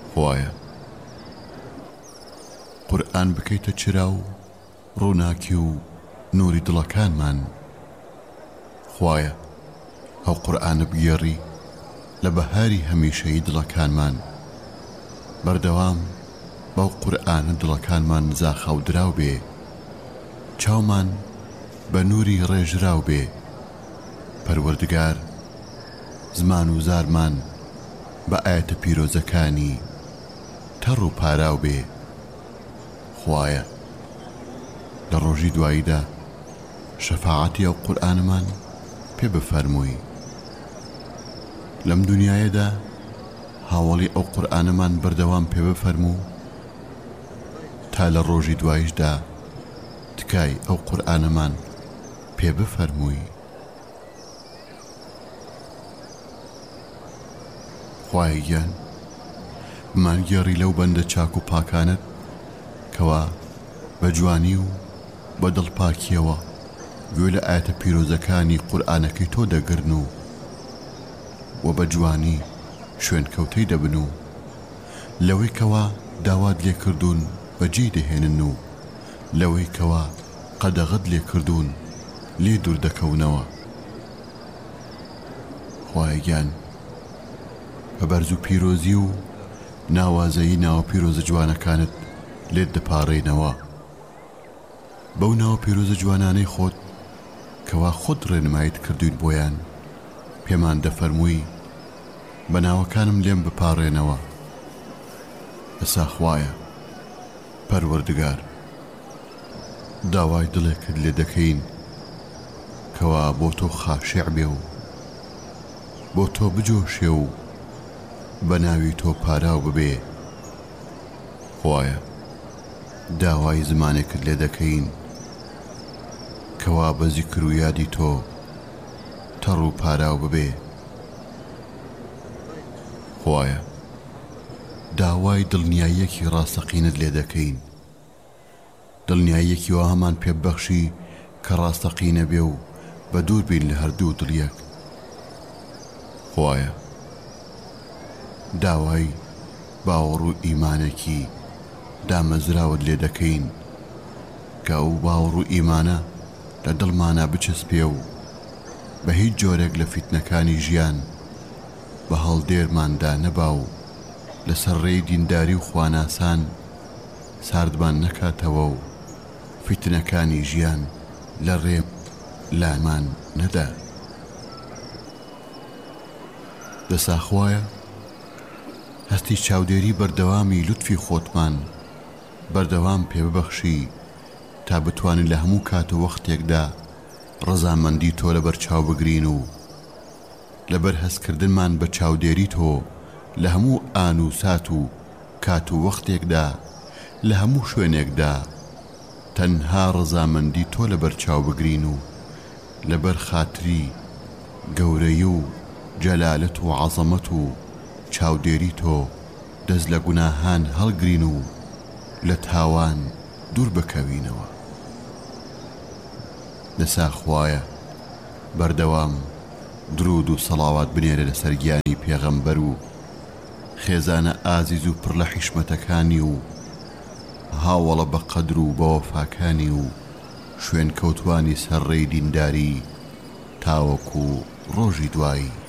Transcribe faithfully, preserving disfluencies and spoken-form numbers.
خوایە قورئان بکەیتە چرا و ڕووناکی و نوری دڵەکانمان. خوایە ئەو قورئانە بگێڕی لە بەهاری هەمیشەی دڵەکانمان. بەردەوام بەو قورئانە دڵەکانمان زاخەو دراو بێ، چاومان بە نوری ڕێژراو بێ. پەروەردگار زمان و زارمان بە ئاەتە پیرۆزەکانی تەڕ و پاراو بێ. خوایە لە ڕۆژی دواییدا شەفاعەتی ئەو قورئانمان پێ بفەرمووی. لەم دنیایەدا هاوڵی ئەو قورئانەمان بەردەوام پێ بفەرموو تا لە ڕۆژی دواییشدا تکای ئەو قورئانەمان پێ بفەرمووی. خوای گیان بمانگێڕی لەو بەندە چاک و پاکانت کەوا بە جوانی و بە دڵپاکیەوە گوێ لە ئاەتە پیرۆزەکانی قورئانەکەی تۆ دەگرن و و بە جوانی شوێن کەوتەی دەبن و لەوەی کەوا داوات لێ کردوون بەجێ دەهێنن و لەوەی کەوا قەدەغەت لێ کردوون لێ دوور دەکەونەوە. خوای گیان بە بەرز و پیرۆزی و ناوازەیی ناوە پیرۆزە جوانەکانت لێت دەپاڕێنەوە. بەو ناوە پیرۆزە جوانانەی خۆت کەوا خۆت ڕێنمایت کردوین بۆیان پێمان دەفەرمووی بە ناوەکانم لێم بپاڕێنەوە. ئەسا خوایە پەروەردگار داوای دڵێکت لێ دەکەین کەوا بۆ تۆ خاشع بێ و بۆ تۆ بجۆشێ و بە ناوی تۆ پاراو ببێ. خوایە داوای زمانێکت لێ دەکەین کەوا بە زیکر و یادی تۆ تەڕ و پاراو ببێ. خوایە داوای دڵنیاییەکی ڕاستەقینت لێ دەکەین، دڵنیاییەکی وا هەمان پێبەخشی کە ڕاستەقینە بێ و بە دوور بین لە هەردوو دڵیەک. خوایە داوای باوەڕ و ئیمانێکی دامەزراوت لێ دەکەین کە ئەو باوەڕ و ئیمانە لە دڵمانە بچەسپێ و بە هیچ جۆرێک لە فیتنەکانی ژیان بە هەڵدێرماندا نەبا و لەسەر ڕێی دینداری و خواناسان ساردمان نەکاتەوە و فیتنەکانی ژیان لە ڕێ لامان نەدا. دەسا خوایە هەستی چاودێری بەردەوامی لوتفی خۆتمان بەردەوام پێ ببەخشی تا بتوانین لە هەموو کات و وەختێکدا ڕەزامەندی تۆ لەبەر چاو بگرین و لەبەر هەستکردنمان بە چاودێری تۆ لە هەموو ئان و سات و کات و وەختێکدا لە هەموو شوێنێکدا تەنها ڕەزامەندی تۆ لەبەر چاو بگرین و لەبەر خاتری گەورەی و جەلالەت و عەزەمەت و چاودێری تۆ دەست لە گوناهان هەڵگرین و لە تاوان دوور بکەوینەوە. دەسا خوایە بەردەوام درود و سەڵاوات بنێرە لەسەر گیانی پێغەمبەر و خێزانە ئازیز و پڕ لە حیشمەتەکانی و هاوڵە بە قەدر و بە وەفاکانی و شوێن کەوتوانی سەرڕێی دینداری تاوەکو ڕۆژی دوایی.